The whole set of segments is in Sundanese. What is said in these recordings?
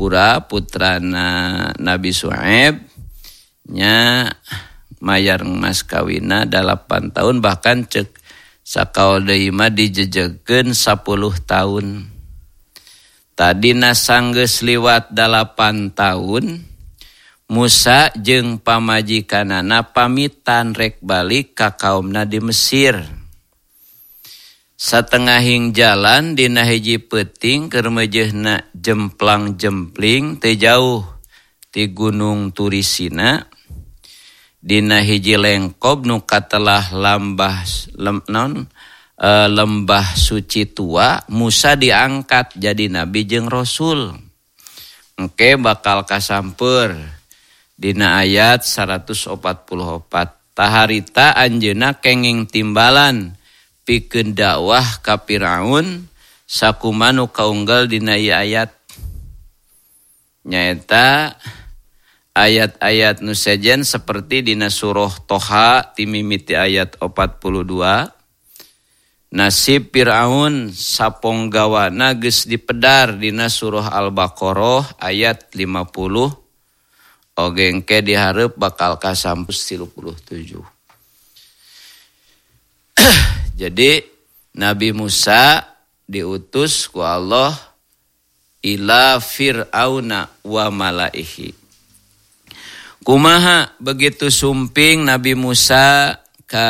pura putrana Nabi Syuaib nya mayar mas kawina 8 tahun bahkan cek sakaol deui mah dijejekeun 10 tahun. Tadina sanggeus liwat 8 tahun Musa jeung pamajikanana pamitan rek balik ka kaumna di Mesir. Satengahing jalan dina hiji peuting keur meujeuhna jemplang-jempling teu jauh ti Gunung Turisina. Dina hiji lengkob nu katelah lembah suci tua Musa diangkat jadi nabi jeung rasul. Engke bakal kasampeur dina ayat 144. Taharita anjeunna kenging timbalan pikeun dakwah ka Firaun sakumaha nu kaunggal dina ieu ayat. Nyaeta ayat-ayat nu sejen seperti dina surah Toha ti mimiti ayat 42. Nasib Firaun saponggawana geus dipedar dina surah Al-Baqarah ayat 50. Oge engke dihareup bakal kasampus 37. Jadi Nabi Musa diutus ku Allah ila Fir'auna wa malaihi. Kumaha begitu sumping Nabi Musa ka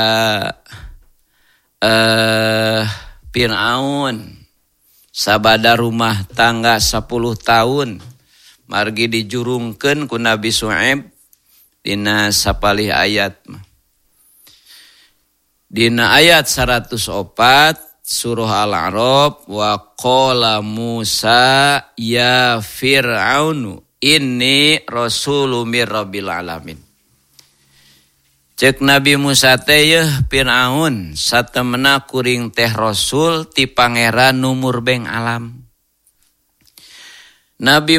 Fir'aun sabada rumah tangga 10 tahun margi dijurungkeun ku Nabi Syuaib dina sapalih ayat. Dina ayat 104 surah Al-A'raf wa qala Musa ya Fir'aunu inni rasulun mir rabbil alamin. Cek Nabi Musa teh yeuh Fir'aun satemena kuring teh rasul ti pangeran nu murbeng alam. Nabi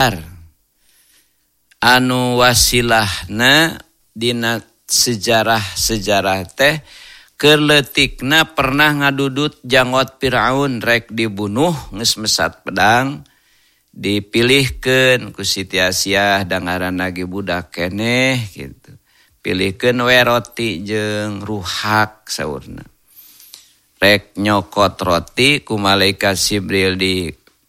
anu wasilahna dina sejarah teh keleutikna pernah ngadudut janggot Firaun rek dibunuh geus mesat pedang dipilihkeun ku Siti Asyah dangaranna ge budak keneh kitu. Pilihkeun we roti jeung ruhak saurna. Rek nyokot roti ku malaikat Jibril di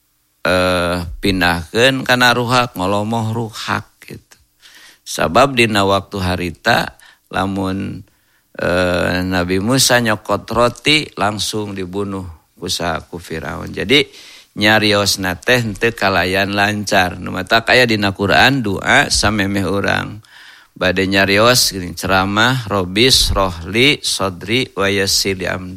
pindahkeun kana ruhak ngolomoh ruhak gitu. Sabab dina waktu harita lamun Nabi Musa nyokot roti langsung dibunuh ku Firaun. Jadi nyariosna teh henteu kalayan lancar. Nu matak aya dina Quran doa samemeh urang bade nyarios ceramah robis rohli sodri wa yassir li amdi.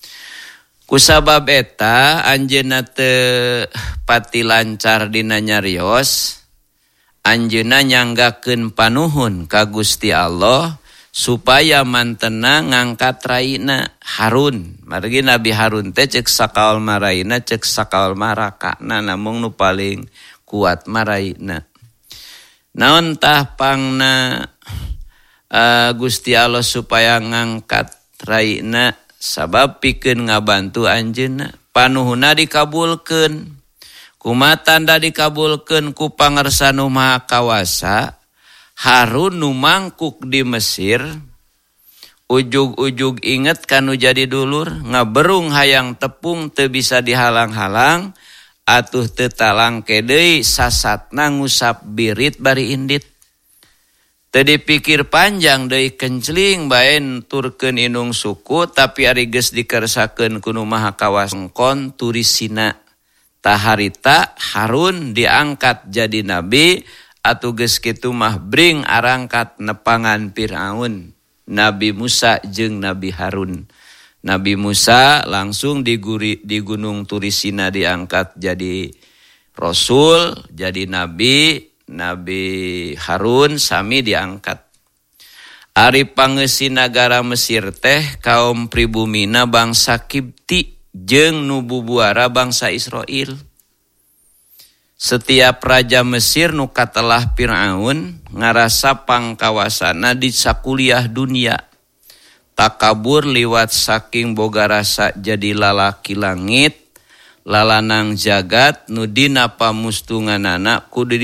Kusabab eta anjeunna teu pati lancar dina nyarios, anjeunna nyanggakeun panuhun ka Gusti Allah supaya mantena ngangkat raina Harun. Margi Nabi Harun teh cek sakaol maraina cek sakaol marakana namung nu paling kuat maraina. Naon tah pangna Gusti Allah supaya ngangkat raina sabab pikeun ngabantu anjeunna. Panuhuna dikabulkeun. Kumaha tanda dikabulkeun ku pangarsa nu maha kawasa. Harun nu mangkuk di Mesir, ujug-ujug inget kanu jadi dulur, ngaberung hayang tepung teu bisa dihalang-halang, atuh teu talangke deui sasatna ngusap birit bari indit. Teu dipikir panjang deui kencling bae turkeun inung suku, tapi ari geus dikersakeun ku nu maha kawasangkon Turisina. Taharita Harun diangkat jadi nabi. Atu geus kitu mah bring arangkat nepangan Firaun Nabi Musa jeung Nabi Harun. Nabi Musa langsung di Gunung Turisina diangkat jadi rasul, jadi nabi. Nabi Harun sami diangkat. Ari pangeussi nagara Mesir teh kaum pribumina bangsa Kipti jeung nu bubuara bangsa Israel. Setiap raja Mesir nu katelah Firaun ngarasa pangkawasana di sakuliah dunia. Takabur liwat saking boga rasa jadi lalaki langit, lalanang jagat nu dina pamustunganana kudu